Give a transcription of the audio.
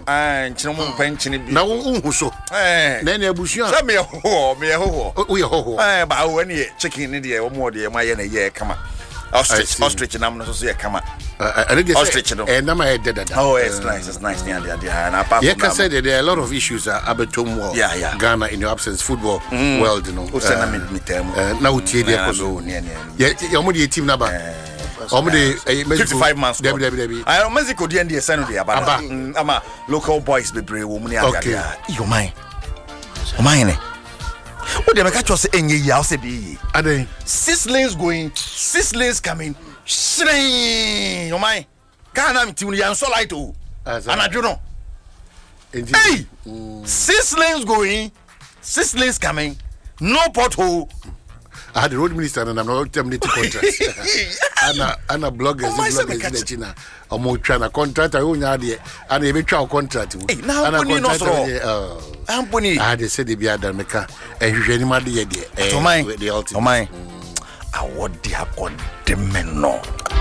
Chinum pension. Now, so. Then a bush, some me ho. We ho. But when you chicken in the or more, dear, my year come up. Ostrich, and I'm not so come up. Ostrich, and I'm a dead. Oh, it's nice. And apart from that, there are a lot of issues at Abetum World. Yeah. Ghana in your absence, football world, you know. Now, your team number. 55 months. I don't Mexico the end Sunday about local boys be brave woman. Okay. You mind? What the catch was any year be? Are they 6 lanes going, 6 lanes coming? Shrine, you mind? Can't I'm to you so light to and I don't know. Hey, 6 lanes going, 6 lanes coming, no pothole. I had the road minister and I'm not terminating contracts. Anna bloggers in China. I'm more trying to contract. I own idea and a trial contract. Now, I'm I had said the Biada Meka and you anybody the ultimate. I would have got the men. No,